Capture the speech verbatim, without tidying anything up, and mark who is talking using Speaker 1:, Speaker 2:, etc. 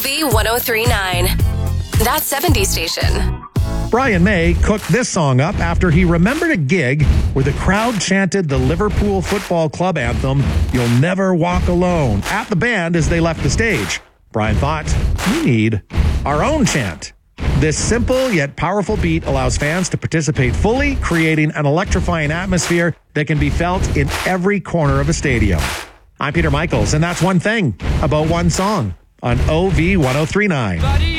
Speaker 1: V ten thirty-nine. That seventies station.
Speaker 2: Brian May cooked this song up after he remembered a gig where the crowd chanted the Liverpool Football Club anthem, "You'll Never Walk Alone," at the band as they left the stage. Brian thought, we need our own chant. This simple yet powerful beat allows fans to participate fully, creating an electrifying atmosphere that can be felt in every corner of a stadium. I'm Peter Michaels, and that's one thing about one song on O V ten thirty-nine.